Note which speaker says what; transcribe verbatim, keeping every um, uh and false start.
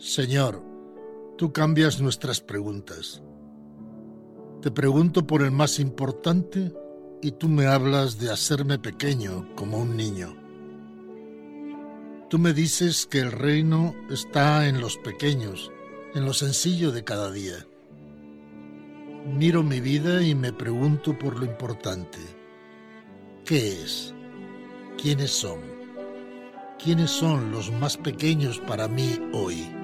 Speaker 1: Señor, tú cambias nuestras preguntas. Te pregunto por el más importante y tú me hablas de hacerme pequeño como un niño. Tú me dices que el reino está en los pequeños, en lo sencillo de cada día. Miro mi vida y me pregunto por lo importante. ¿Qué es? ¿Quiénes son? ¿Quiénes son los más pequeños para mí hoy?